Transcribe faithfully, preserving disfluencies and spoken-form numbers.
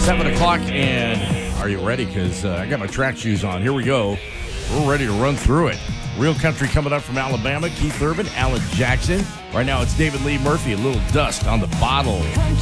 seven o'clock, and are you ready? Because uh, I got my track shoes on. Here we go. We're ready to run through it. Real country coming up from Alabama. Keith Urban, Alan Jackson. Right now it's David Lee Murphy. A little dust on the bottle.